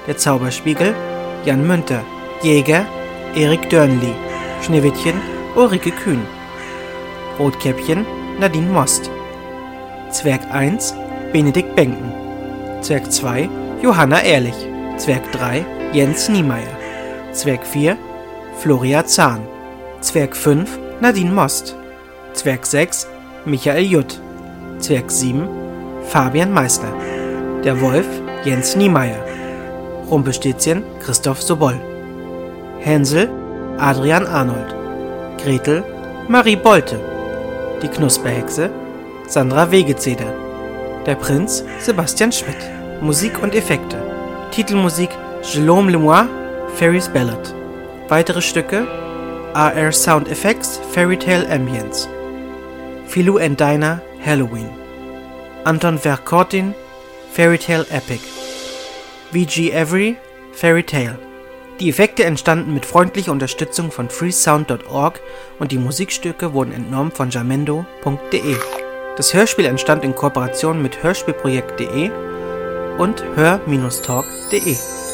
Der Zauberspiegel Jan Münter. Jäger Erik Dörnli. Schneewittchen Ulrike Kühn. Rotkäppchen Nadine Most. Zwerg 1 Benedikt Benken. Zwerg 2 Johanna Ehrlich. Zwerg 3 Jens Niemeyer. Zwerg 4 Floria Zahn. Zwerg 5 Nadine Most. Zwerg 6 Michael Jutt. Zwerg 7 Fabian Meissner. Der Wolf Jens Niemeyer. Rumpelstilzchen Christoph Sobol. Hänsel Adrian Arnold. Gretel Marie Bolte. Die Knusperhexe Sandra Wegezeder. Der Prinz Sebastian Schmidt. Musik und Effekte. Titelmusik Jérôme Lemoine, Fairy's Ballad. Weitere Stücke AR Sound Effects, Fairy Tale Ambience. Philou and Dinah, Halloween. Anton Verkortin, Fairy Tale Epic. V.G. Avery, Fairy Tale. Die Effekte entstanden mit freundlicher Unterstützung von freesound.org und die Musikstücke wurden entnommen von jamendo.de. Das Hörspiel entstand in Kooperation mit hörspielprojekt.de und hör-talk.de.